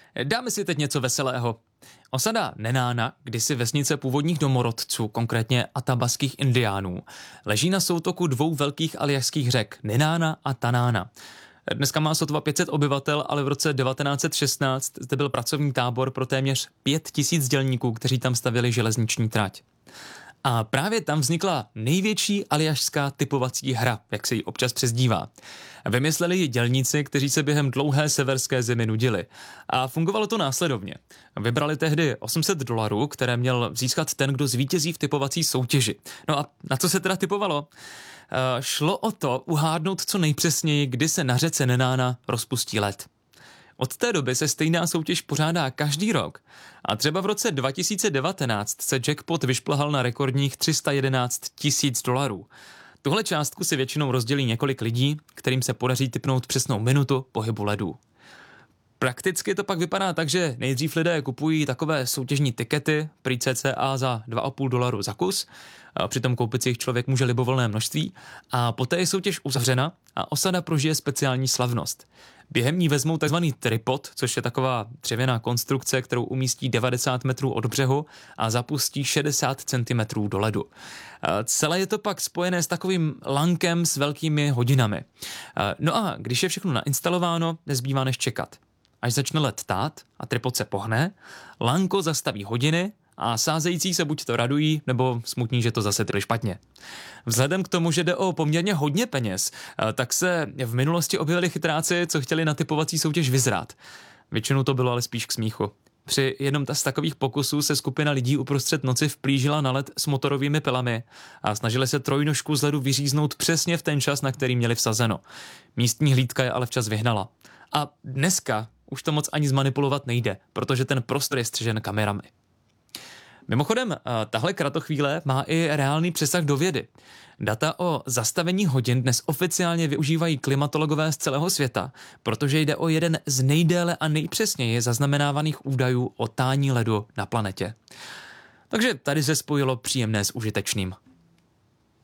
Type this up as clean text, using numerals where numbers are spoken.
Dáme si teď něco veselého. Osada Nenána, kdysi vesnice původních domorodců, konkrétně atabaských indiánů, leží na soutoku dvou velkých aljašských řek, Nenána a Tanána. Dneska má sotva 500 obyvatel, ale v roce 1916 zde byl pracovní tábor pro téměř 5000 dělníků, kteří tam stavěli železniční trať. A právě tam vznikla největší aljašská typovací hra, jak se jí občas přezdívá. Vymysleli ji dělníci, kteří se během dlouhé severské zimy nudili. A fungovalo to následovně. Vybrali tehdy $800, které měl získat ten, kdo zvítězí v typovací soutěži. No a na co se teda typovalo? Šlo o to uhádnout co nejpřesněji, kdy se na řece Nenána rozpustí led. Od té doby se stejná soutěž pořádá každý rok a třeba v roce 2019 se jackpot vyšplhal na rekordních $311 000. Tuhle částku si většinou rozdělí několik lidí, kterým se podaří tipnout přesnou minutu pohybu ledu. Prakticky to pak vypadá tak, že nejdřív lidé kupují takové soutěžní tikety, prý cca za $2,5 za kus, přitom koupit si jich člověk může libovolné množství a poté je soutěž uzavřena a osada prožije speciální slavnost. Během ní vezmou tzv. Tripod, což je taková dřevěná konstrukce, kterou umístí 90 metrů od břehu a zapustí 60 cm do ledu. Celé je to pak spojené s takovým lankem s velkými hodinami. No a když je všechno nainstalováno, nezbývá než čekat. Až začne led tát a tripod se pohne, lanko zastaví hodiny a sázející se buď to radují, nebo smutní, že to zase tedy špatně. Vzhledem k tomu, že jde o poměrně hodně peněz, tak se v minulosti objevili chytráci, co chtěli na typovací soutěž vyzrát. Většinou to bylo ale spíš k smíchu. Při jednom z takových pokusů se skupina lidí uprostřed noci vplížila na led s motorovými pilami a snažili se trojnožku z ledu vyříznout přesně v ten čas, na který měli vsazeno. Místní hlídka je ale včas vyhnala. A dneska už to moc ani zmanipulovat nejde, protože ten prostor je střežen kamerami. Mimochodem, tahle kratochvíle má i reálný přesah do vědy. Data o zastavení hodin dnes oficiálně využívají klimatologové z celého světa, protože jde o jeden z nejdéle a nejpřesněji zaznamenávaných údajů o tání ledu na planetě. Takže tady se spojilo příjemné s užitečným.